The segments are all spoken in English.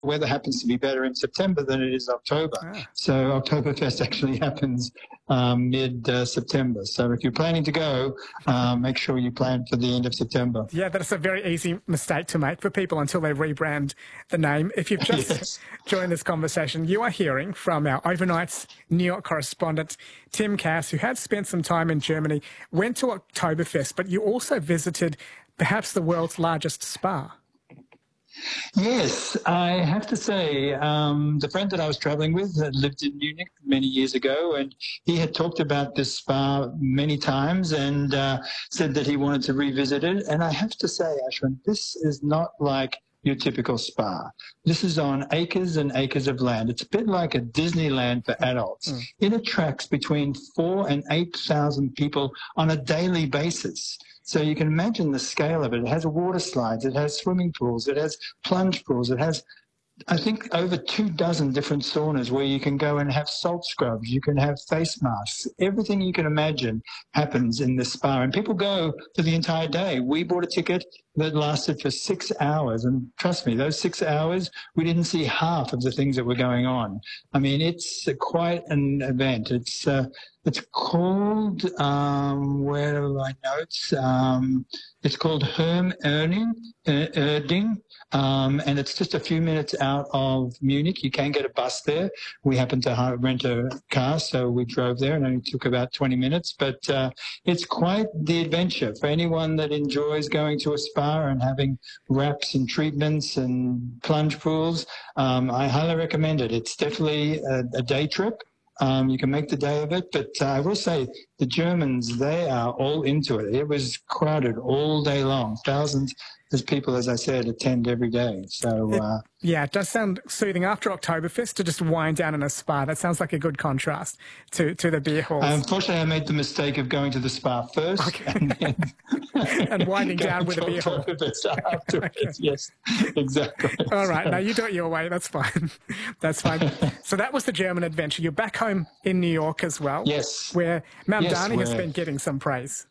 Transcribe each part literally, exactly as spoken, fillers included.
weather happens to be better in September than it is October. Ah. So Oktoberfest actually happens um, mid-September. Uh, so if you're planning to go, uh, make sure you plan for the end of September. Yeah, that's a very easy mistake to make for people until they rebrand the name. If you've just Yes. joined this conversation, you are hearing from our overnight New York correspondent, Tim Cass, who had spent some time in Germany, went to Oktoberfest, but you also visited perhaps the world's largest spa. Yes, I have to say, um, the friend that I was traveling with had lived in Munich many years ago, and he had talked about this spa many times and uh, said that he wanted to revisit it. And I have to say, Ashwin, this is not like your typical spa. This is on acres and acres of land. It's a bit like a Disneyland for adults. Mm. It attracts between four and eight thousand people on a daily basis. So you can imagine the scale of it. It has water slides, it has swimming pools, it has plunge pools, it has, I think, over two dozen different saunas where you can go and have salt scrubs, you can have face masks. Everything you can imagine happens in this spa. And people go for the entire day. We bought a ticket that lasted for six hours. And trust me, those six hours, we didn't see half of the things that were going on. I mean, it's quite an event. It's uh, it's called, um, where are my notes? Um, it's called Herm Erding, uh, Erding. Um, and it's just a few minutes out of Munich. You can get a bus there. We happened to rent a car, so we drove there, and it only took about twenty minutes. But uh, it's quite the adventure for anyone that enjoys going to a spa and having wraps and treatments and plunge pools. Um, I highly recommend it. It's definitely a, a day trip. Um, you can make the day of it, but uh, I will say the Germans, they are all into it. It was crowded all day long. Thousands of people, as I said, attend every day. So uh, it, yeah, it does sound soothing after Oktoberfest to just wind down in a spa. That sounds like a good contrast to, to the beer halls. Unfortunately, I made the mistake of going to the spa first okay. and then and winding down with a beer hall. Afterwards. Okay. Yes, exactly. All right, now you do it your way. That's fine. That's fine. So that was the German adventure. You're back home in New York as well. Yes. Where Mamdani yes, has where... been getting some praise.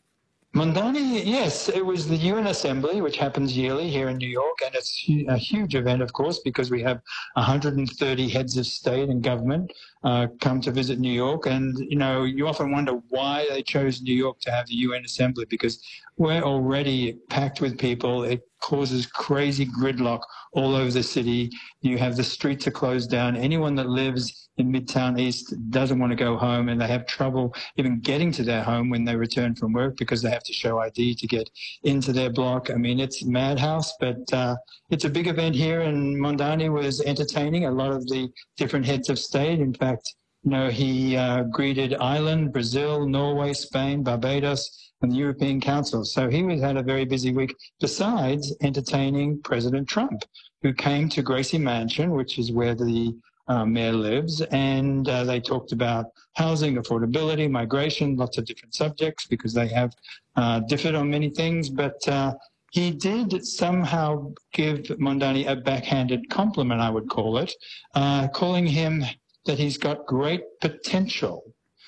Mamdani, yes, it was the U N Assembly, which happens yearly here in New York, and it's a huge event, of course, because we have one hundred thirty heads of state and government uh, come to visit New York. And, you know, you often wonder why they chose New York to have the U N Assembly, because we're already packed with people. It causes crazy gridlock all over the city. You have the streets are closed down. Anyone that lives in Midtown East doesn't want to go home, and they have trouble even getting to their home when they return from work because they have to show I D to get into their block. I mean, it's madhouse, but uh, it's a big event here, and Mamdani was entertaining a lot of the different heads of state. In fact, you know, he uh, greeted Ireland, Brazil, Norway, Spain, Barbados, and the European Council. So he was, had a very busy week, besides entertaining President Trump, who came to Gracie Mansion, which is where the uh, mayor lives, and uh, they talked about housing, affordability, migration, lots of different subjects, because they have uh, differed on many things. But uh, he did somehow give Mamdani a backhanded compliment, I would call it, uh, calling him that he's got great potential.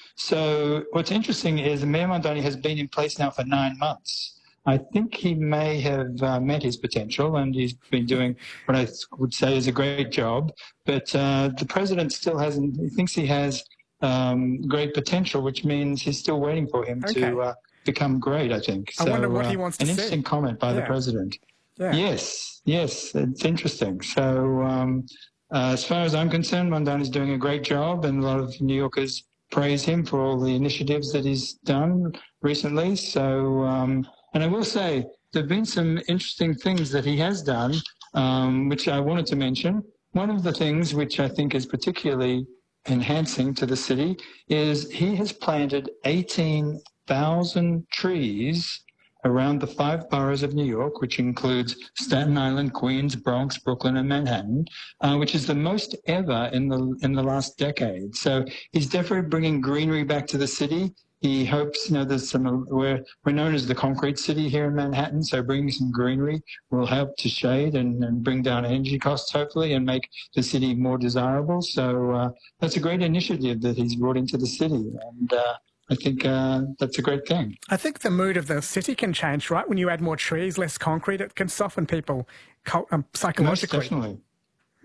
So what's interesting is Mayor Mamdani has been in place now for nine months. I think he may have uh, met his potential, and he's been doing what I would say is a great job. But uh, the president still hasn't, he thinks he has um, great potential, which means he's still waiting for him okay. to uh, become great, I think. I so, wonder what uh, he wants to an see. An interesting comment by yeah. the president. Yeah. Yes, yes, it's interesting. So um, uh, as far as I'm concerned, Mamdani is doing a great job, and a lot of New Yorkers praise him for all the initiatives that he's done recently. So, um, and I will say, there have been some interesting things that he has done, um, which I wanted to mention. One of the things which I think is particularly enhancing to the city is he has planted eighteen thousand trees around the five boroughs of New York, which includes Staten Island, Queens, Bronx, Brooklyn, and Manhattan, uh, which is the most ever in the in the last decade. So he's definitely bringing greenery back to the city. He hopes, you know, there's some, we're, we're known as the concrete city here in Manhattan, so bringing some greenery will help to shade and, and bring down energy costs, hopefully, and make the city more desirable. So uh, that's a great initiative that he's brought into the city. And uh, I think uh, that's a great thing. I think the mood of the city can change, right? When you add more trees, less concrete, it can soften people um, psychologically. Most definitely.